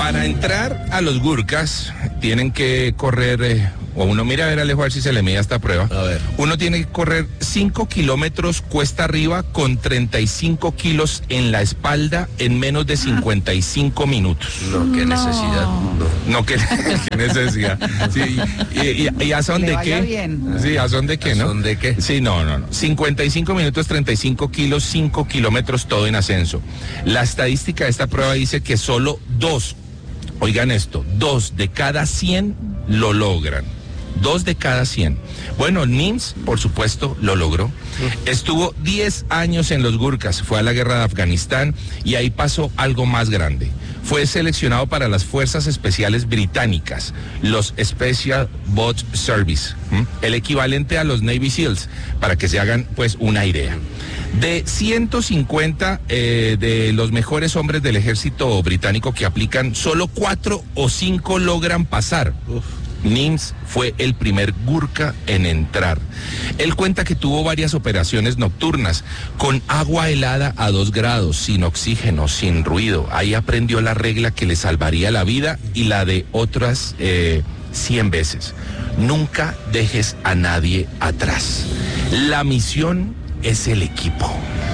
Para entrar a los Gurkhas tienen que correr, o uno mira a ver Alejo a ver si se le mide esta prueba. A ver. Uno tiene que correr 5 kilómetros cuesta arriba con 35 kilos en la espalda en menos de 55 minutos. No, qué necesidad. No, qué necesidad. Sí, ¿y a son Le de vaya qué? bien. Sí, ¿a son de qué, ¿A no? son de qué? Sí, no. 55 minutos, 35 kilos, 5 kilómetros, todo en ascenso. La estadística de esta prueba dice que solo 2, oigan esto, 2 de cada 100 lo logran. 2 de cada 100. Bueno, Nims, por supuesto, lo logró. Estuvo 10 años en los Gurkhas, fue a la guerra de Afganistán y ahí pasó algo más grande. Fue seleccionado para las Fuerzas Especiales Británicas, los Special Boat Service, el equivalente a los Navy SEALs, para que se hagan pues una idea. De 150 de los mejores hombres del ejército británico que aplican, solo 4 o 5 logran pasar. Nims fue el primer Gurkha en entrar. Él cuenta que tuvo varias operaciones nocturnas, con agua helada a 2 grados, sin oxígeno, sin ruido. Ahí aprendió la regla que le salvaría la vida y la de otras 100 veces. Nunca dejes a nadie atrás. La misión es el equipo.